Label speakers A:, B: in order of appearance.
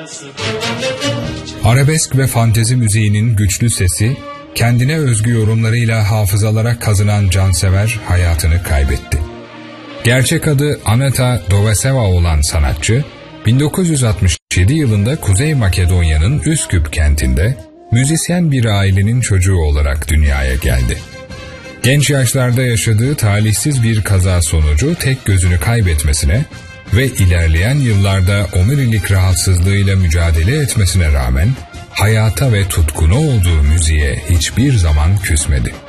A: Arabesk ve fantezi müziğinin güçlü sesi, kendine özgü yorumlarıyla hafızalara kazınan cansever hayatını kaybetti. Gerçek adı Aneta Doveseva olan sanatçı, 1967 yılında Kuzey Makedonya'nın Üsküp kentinde müzisyen bir ailenin çocuğu olarak dünyaya geldi. Genç yaşlarda yaşadığı talihsiz bir kaza sonucu tek gözünü kaybetmesine ve ilerleyen yıllarda omurilik rahatsızlığıyla mücadele etmesine rağmen hayata ve tutkunu olduğu müziğe hiçbir zaman küsmedi.